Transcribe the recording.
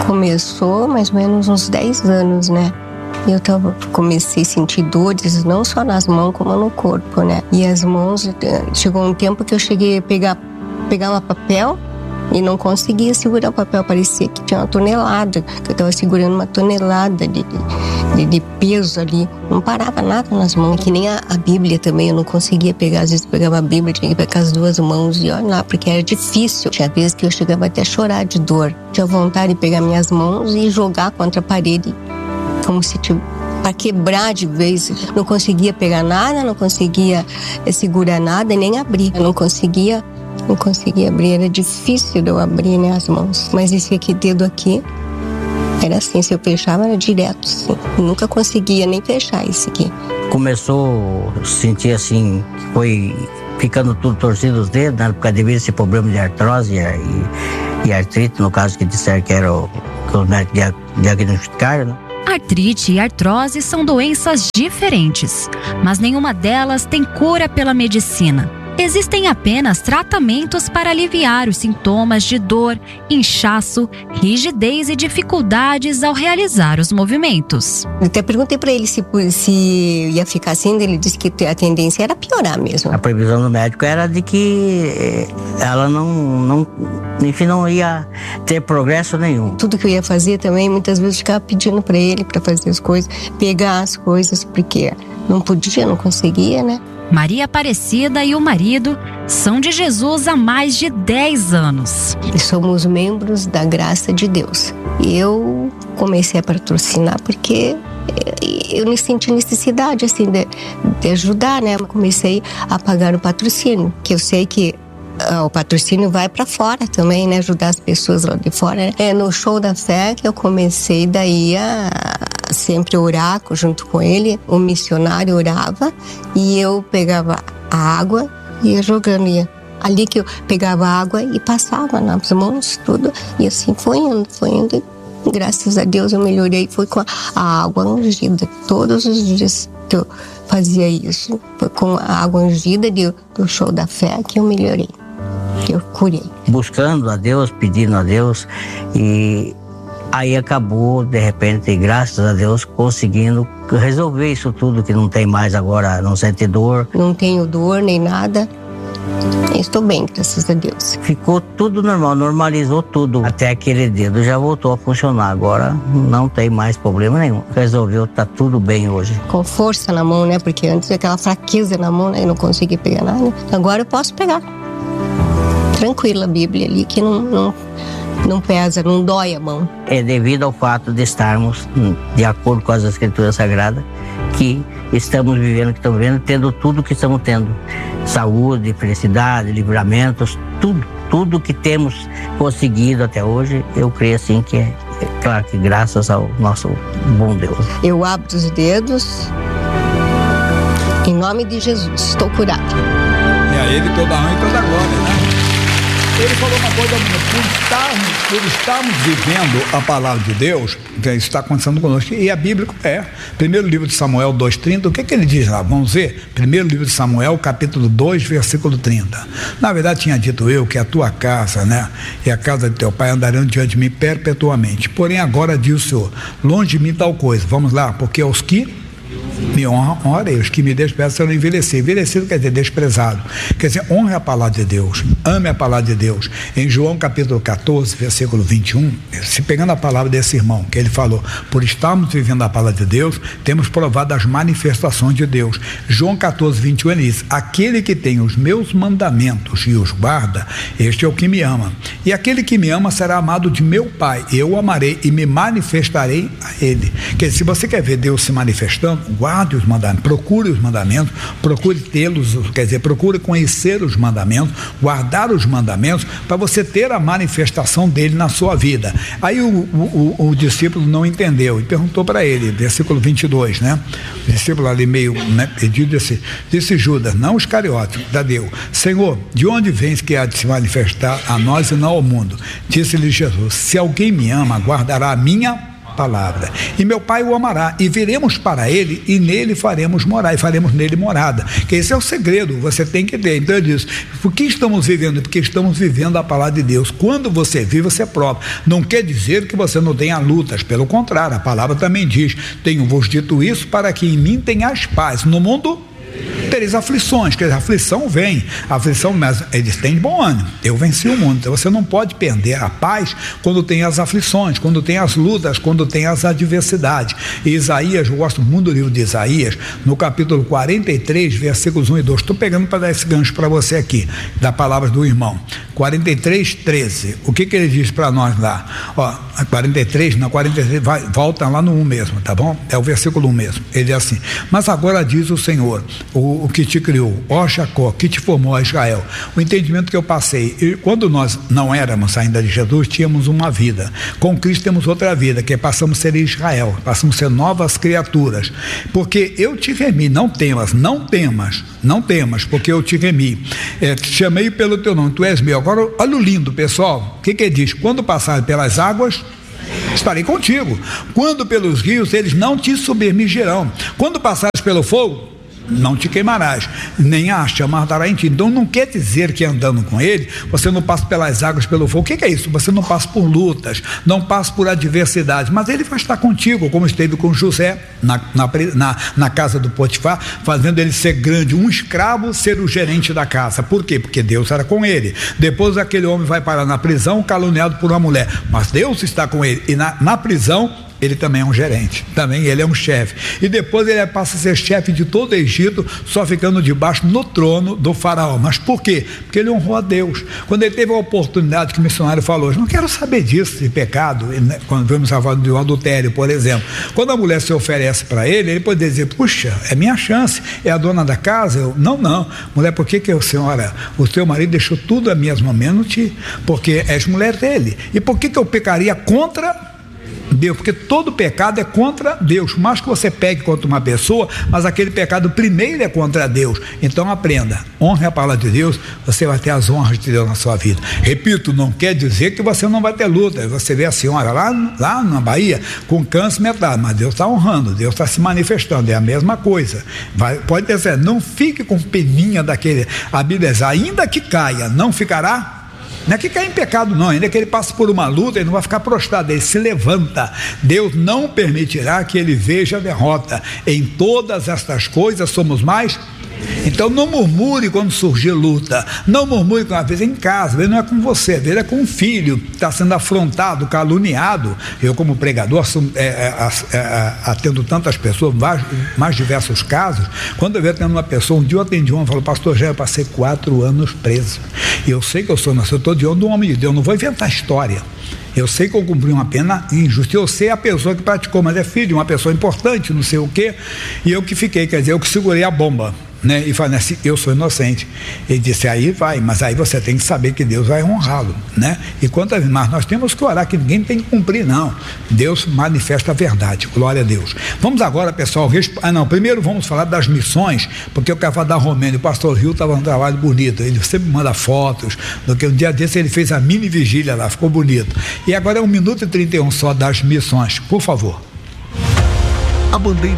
Começou mais ou menos uns 10 anos, né? Eu comecei a sentir dores não só nas mãos como no corpo, né? E as mãos, chegou um tempo que eu cheguei a pegar um papel e não conseguia segurar o papel, parecia que tinha uma tonelada, que eu estava segurando uma tonelada de peso ali. Não parava nada nas mãos, que nem a Bíblia também, eu não conseguia pegar, às vezes pegava a Bíblia, tinha que pegar com as duas mãos e olha lá, porque era difícil. Tinha vezes que eu chegava até a chorar de dor. Tinha vontade de pegar minhas mãos e jogar contra a parede, como se para quebrar de vez. Não conseguia pegar nada, não conseguia segurar nada e nem abrir. Eu não conseguia abrir, era difícil de eu abrir, né, as mãos. Mas esse dedo aqui era assim, se eu fechava era direto, assim. Eu nunca conseguia nem fechar esse aqui. Começou a sentir assim, que foi ficando tudo torcido os dedos, né, por causa devido a esse problema de artrose e artrite, no caso que disseram que era o que os médicos diagnosticaram, né? Artrite e artrose são doenças diferentes, mas nenhuma delas tem cura pela medicina. Existem apenas tratamentos para aliviar os sintomas de dor, inchaço, rigidez e dificuldades ao realizar os movimentos. Eu até perguntei para ele se ia ficar assim, ele disse que a tendência era piorar mesmo. A previsão do médico era de que ela não ia ter progresso nenhum. Tudo que eu ia fazer também, muitas vezes eu ficava pedindo para ele para fazer as coisas, pegar as coisas, porque não podia, não conseguia, né? Maria Aparecida e o marido são de Jesus há mais de 10 anos. E somos membros da graça de Deus. Eu comecei a patrocinar porque eu me senti necessidade assim, de ajudar, né? Eu comecei a pagar o patrocínio, que eu sei que o patrocínio vai para fora também, né? Ajudar as pessoas lá de fora, né? É no Show da Fé que eu comecei daí a sempre orar junto com ele. O missionário orava e eu pegava a água e ia jogando. Ali que eu pegava a água e passava nas mãos, tudo. E assim foi indo. E graças a Deus eu melhorei. Foi com a água ungida. Todos os dias que eu fazia isso. Foi com a água ungida do Show da Fé que eu melhorei. Que eu curei. Buscando a Deus, pedindo a Deus, e aí acabou, de repente, graças a Deus, conseguindo resolver isso tudo, que não tem mais agora, não sente dor. Não tenho dor nem nada. Estou bem, graças a Deus. Ficou tudo normal, normalizou tudo. Até aquele dedo já voltou a funcionar. Agora não tem mais problema nenhum. Resolveu, tá tudo bem hoje. Com força na mão, né? Porque antes aquela fraqueza na mão, né? Eu não conseguia pegar nada. Agora eu posso pegar. Tranquila a Bíblia ali, que não pesa, não dói a mão. É devido ao fato de estarmos, de acordo com as Escrituras Sagradas, que estamos vivendo, tendo tudo que estamos tendo. Saúde, felicidade, livramentos, tudo que temos conseguido até hoje, eu creio assim que é claro que graças ao nosso bom Deus. Eu abro os dedos, em nome de Jesus, estou curado. E a Ele toda a honra e toda a glória, né? Ele falou uma coisa, por estarmos vivendo a palavra de Deus, isso está acontecendo conosco. E a Bíblia primeiro livro de Samuel 2:30, o que ele diz lá? Vamos ver? Primeiro livro de Samuel, capítulo 2, versículo 30. Na verdade, tinha dito eu que a tua casa, né, e a casa de teu pai andarão diante de mim perpetuamente. Porém, agora diz o Senhor, longe de mim tal coisa. Vamos lá, porque aos que me honrem, os que me desprezam serão envelhecer. Envelhecido quer dizer desprezado. Quer dizer, honre a palavra de Deus, ame a palavra de Deus. Em João capítulo 14, versículo 21, se pegando a palavra desse irmão, que ele falou, por estarmos vivendo a palavra de Deus, temos provado as manifestações de Deus. João 14, 21 ele diz, aquele que tem os meus mandamentos e os guarda, este é o que me ama. E aquele que me ama será amado de meu Pai. Eu o amarei e me manifestarei a ele. Quer dizer, se você quer ver Deus se manifestando, guarde os mandamentos, procure os mandamentos, procure tê-los, quer dizer, procure conhecer os mandamentos, guardar os mandamentos, para você ter a manifestação dele na sua vida. Aí o discípulo não entendeu e perguntou para ele, versículo 22, né? O discípulo ali meio, né, pediu, disse Judas, não Iscariote, Tadeu, Senhor, de onde vens que há de se manifestar a nós e não ao mundo? Disse-lhe Jesus, se alguém me ama, guardará a minha palavra. E meu Pai o amará, e viremos para ele, e nele faremos morar, e faremos nele morada. Que esse é o segredo, você tem que ter. Então eu disse, por que estamos vivendo? Porque estamos vivendo a palavra de Deus. Quando você vive, você prova. Não quer dizer que você não tenha lutas, pelo contrário, a palavra também diz, tenho-vos dito isso para que em mim tenhas paz. No mundo tereis aflições, que a aflição vem, mas eles têm bom ânimo, eu venci o mundo. Então você não pode perder a paz quando tem as aflições, quando tem as lutas, quando tem as adversidades. E Isaías, eu gosto muito do livro de Isaías, no capítulo 43, versículos 1 e 2, estou pegando para dar esse gancho para você aqui, da palavra do irmão, 43, 13, o que ele diz para nós lá? 43, volta lá no 1 mesmo, tá bom? É o versículo 1 mesmo, ele diz assim, mas agora diz o Senhor, o que te criou, ó Jacó, que te formou, ó Israel. O entendimento que eu passei, e quando nós não éramos ainda de Jesus, tínhamos uma vida, com Cristo temos outra vida, que passamos a ser Israel, passamos a ser novas criaturas, porque eu te remi, não temas, porque eu te remi, te chamei pelo teu nome, tu és meu. Agora olha o lindo, pessoal, o que ele diz? Quando passar pelas águas, estarei contigo, quando pelos rios, eles não te submergirão, quando passares pelo fogo, não te queimarás, nem a chama arderá em ti. Então não quer dizer que andando com ele, você não passa pelas águas, pelo fogo. O que é isso? Você não passa por lutas, não passa por adversidades, mas ele vai estar contigo, como esteve com José na casa do Potifar, fazendo ele ser grande, um escravo ser o gerente da casa. Por quê? Porque Deus era com ele. Depois aquele homem vai parar na prisão, caluniado por uma mulher, mas Deus está com ele, e na prisão ele também é um gerente, também ele é um chefe, e depois ele passa a ser chefe de todo o Egito, só ficando debaixo no trono do faraó. Mas por quê? Porque ele honrou a Deus. Quando ele teve a oportunidade, que o missionário falou, eu não quero saber disso, de pecado, quando vemos falar do adultério, por exemplo, quando a mulher se oferece para ele pode dizer, puxa, é minha chance, é a dona da casa, não, mulher, por que a senhora, o seu marido deixou tudo a minhas mãos, porque és mulher dele, e por que eu pecaria contra Deus? Porque todo pecado é contra Deus, mais que você pegue contra uma pessoa, mas aquele pecado primeiro é contra Deus. Então aprenda, honre a palavra de Deus, você vai ter as honras de Deus na sua vida. Repito, não quer dizer que você não vai ter luta. Você vê a senhora lá na Bahia com câncer mental, mas Deus está honrando, Deus está se manifestando, é a mesma coisa. Pode dizer, não fique com peninha daquele, a Bíblia diz, ainda que caia, não ficará. Não é que cai em pecado, não, ainda que ele passe por uma luta, ele não vai ficar prostrado, ele se levanta. Deus não permitirá que ele veja a derrota. Em todas estas coisas somos mais. Então não murmure quando surgir luta, não murmure quando, às vezes, em casa, às vezes não é com você, às vezes é com um filho que está sendo afrontado, caluniado. Eu, como pregador, atendo tantas pessoas, mais diversos casos. Quando eu vejo tendo uma pessoa, um dia eu atendi uma, falou, pastor, já eu passei 4 anos preso, e eu sei que eu estou diante de um homem de Deus, não vou inventar história. Eu sei que eu cumpri uma pena injusta, eu sei a pessoa que praticou, mas é filho de uma pessoa importante, não sei o quê, e eu que fiquei, quer dizer, eu que segurei a bomba, né? E falei assim, eu sou inocente. Ele disse, aí vai, mas aí você tem que saber que Deus vai honrá-lo, né? E quantas, mas nós temos que orar, que ninguém tem que cumprir, não. Deus manifesta a verdade, glória a Deus. Vamos agora, pessoal, primeiro vamos falar das missões, porque eu quero falar da Romênia. O pastor Rio estava um trabalho bonito, ele sempre manda fotos, do que um dia desse ele fez a mini vigília lá, ficou bonito. E agora é 1 minuto e 31 só das missões, por favor. A bandeira